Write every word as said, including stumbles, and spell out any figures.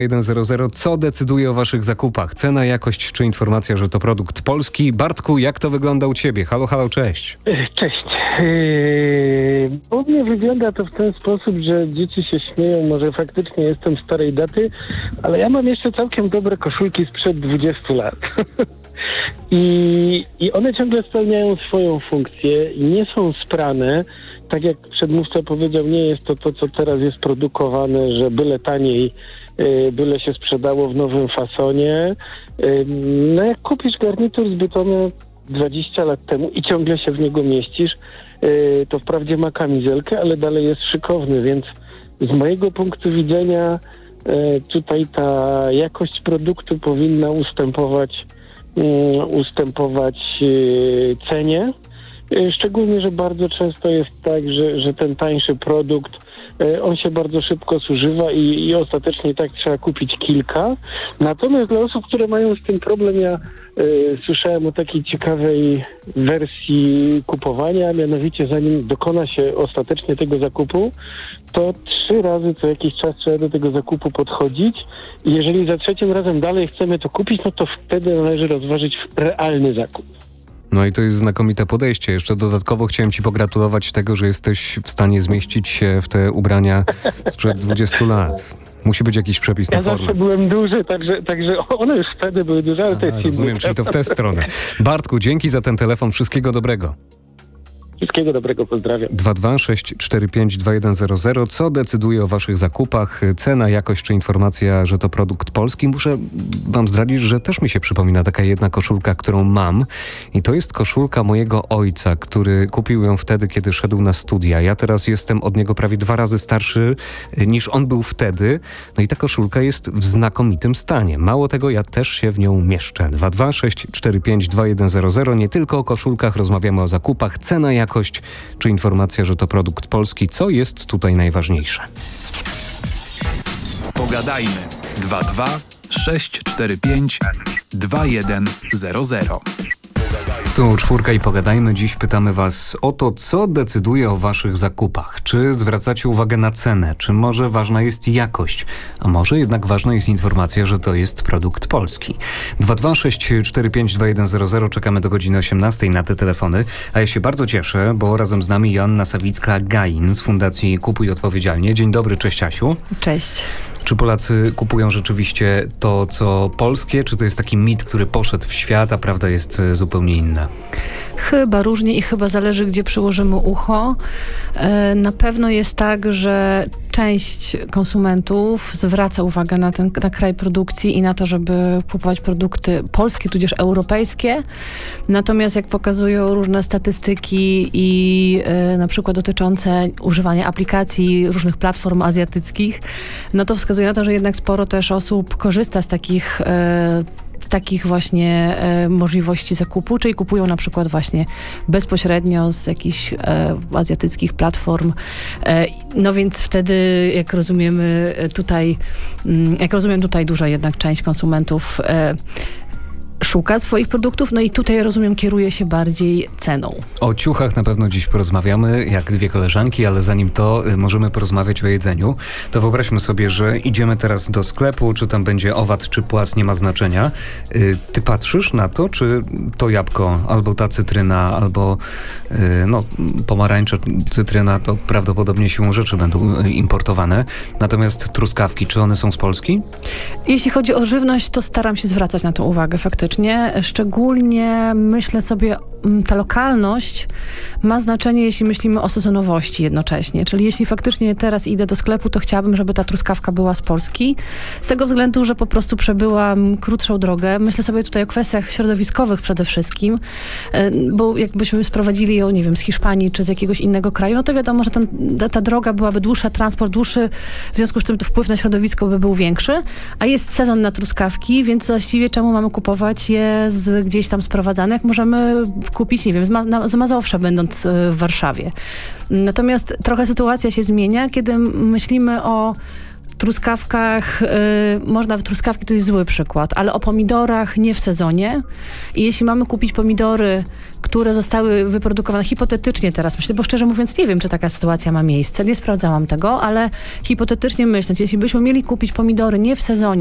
jeden zero zero. Co decyduje o waszych zakupach? Cena, jakość czy informacja, że to produkt polski? Bartku, jak to wygląda u ciebie? Halo, halo, cześć. Cześć. Yy, u mnie wygląda to w ten sposób, że dzieci się śmieją, może faktycznie jestem starej daty, ale ja mam jeszcze całkiem dobre koszulki sprzed dwudziestu lat. I, I one ciągle spełniają swoją funkcję i nie są sprane. Tak jak przedmówca powiedział, nie jest to to, co teraz jest produkowane, że byle taniej, yy, byle się sprzedało w nowym fasonie. Yy, no jak kupisz garnitur z Bytomia dwadzieścia lat temu i ciągle się w niego mieścisz, yy, to wprawdzie ma kamizelkę, ale dalej jest szykowny, więc z mojego punktu widzenia yy, tutaj ta jakość produktu powinna ustępować, yy, ustępować yy, cenie. Szczególnie, że bardzo często jest tak, że, że ten tańszy produkt, on się bardzo szybko zużywa i, i ostatecznie tak trzeba kupić kilka. Natomiast dla osób, które mają z tym problem, ja y, słyszałem o takiej ciekawej wersji kupowania, mianowicie zanim dokona się ostatecznie tego zakupu, to trzy razy co jakiś czas trzeba do tego zakupu podchodzić i jeżeli za trzecim razem dalej chcemy to kupić, no to wtedy należy rozważyć realny zakup. No i to jest znakomite podejście. Jeszcze dodatkowo chciałem ci pogratulować tego, że jesteś w stanie zmieścić się w te ubrania sprzed dwudziestu lat. Musi być jakiś przepis ja na formę. Ja zawsze byłem duży, także, także one już wtedy były duże, ale A, to jest rozumiem, inny czyli to w tę stronę. Bartku, dzięki za ten telefon. Wszystkiego dobrego. Wszystkiego dobrego, pozdrawiam. dwa dwa sześć cztery pięć dwa jeden zero zero. Co decyduje o waszych zakupach? Cena, jakość czy informacja, że to produkt polski? Muszę wam zdradzić, że też mi się przypomina taka jedna koszulka, którą mam. I to jest koszulka mojego ojca, który kupił ją wtedy, kiedy szedł na studia. Ja teraz jestem od niego prawie dwa razy starszy niż on był wtedy. No i ta koszulka jest w znakomitym stanie. Mało tego, ja też się w nią mieszczę. dwa dwa sześć cztery pięć dwa jeden zero zero. Nie tylko o koszulkach, rozmawiamy o zakupach. Cena, jakość czy informacja, że to produkt polski. Co jest tutaj najważniejsze? Pogadajmy. dwa dwa sześć cztery pięć dwa jeden zero zero. Tu czwórka i pogadajmy. Dziś pytamy was o to, co decyduje o waszych zakupach. Czy zwracacie uwagę na cenę? Czy może ważna jest jakość? A może jednak ważna jest informacja, że to jest produkt polski? dwa dwa sześć cztery pięć dwa jeden zero zero. Czekamy do godziny osiemnastej na te telefony. A ja się bardzo cieszę, bo razem z nami Joanna Sawicka-Gain z Fundacji Kupuj Odpowiedzialnie. Dzień dobry, cześć Asiu. Cześć. Czy Polacy kupują rzeczywiście to, co polskie? Czy to jest taki mit, który poszedł w świat, a prawda jest zupełnie inna? Chyba różnie i chyba zależy, gdzie przyłożymy ucho. Na pewno jest tak, że część konsumentów zwraca uwagę na ten na kraj produkcji i na to, żeby kupować produkty polskie, tudzież europejskie. Natomiast jak pokazują różne statystyki i y, na przykład dotyczące używania aplikacji różnych platform azjatyckich, no to wskazuje na to, że jednak sporo też osób korzysta z takich y, z takich właśnie e, możliwości zakupu, czyli kupują na przykład właśnie bezpośrednio z jakichś e, azjatyckich platform. E, no więc wtedy, jak rozumiemy tutaj, m, jak rozumiem tutaj duża jednak część konsumentów e, szuka swoich produktów, no i tutaj, rozumiem, kieruje się bardziej ceną. O ciuchach na pewno dziś porozmawiamy, jak dwie koleżanki, ale zanim to y, możemy porozmawiać o jedzeniu, to wyobraźmy sobie, że idziemy teraz do sklepu, czy tam będzie owad, czy płac, nie ma znaczenia. Y, ty patrzysz na to, czy to jabłko, albo ta cytryna, albo y, no, pomarańcza, cytryna, to prawdopodobnie siłą rzeczy będą y, importowane. Natomiast truskawki, czy one są z Polski? Jeśli chodzi o żywność, to staram się zwracać na to uwagę faktycznie. Szczególnie myślę sobie, ta lokalność ma znaczenie, jeśli myślimy o sezonowości jednocześnie. Czyli jeśli faktycznie teraz idę do sklepu, to chciałabym, żeby ta truskawka była z Polski. Z tego względu, że po prostu przebyłam krótszą drogę. Myślę sobie tutaj o kwestiach środowiskowych przede wszystkim, bo jakbyśmy sprowadzili ją, nie wiem, z Hiszpanii czy z jakiegoś innego kraju, no to wiadomo, że ten, ta, ta droga byłaby dłuższa, transport dłuższy, w związku z czym to wpływ na środowisko by był większy, a jest sezon na truskawki, więc właściwie czemu mamy kupować je z gdzieś tam sprowadzane, jak możemy kupić, nie wiem, z, Ma- z Mazowsza, będąc w Warszawie. Natomiast trochę sytuacja się zmienia, kiedy myślimy o truskawkach, y, można w truskawki, to jest zły przykład, ale o pomidorach nie w sezonie. I jeśli mamy kupić pomidory, które zostały wyprodukowane hipotetycznie teraz, myślę, bo szczerze mówiąc nie wiem, czy taka sytuacja ma miejsce, nie sprawdzałam tego, ale hipotetycznie myśląc, jeśli byśmy mieli kupić pomidory nie w sezonie,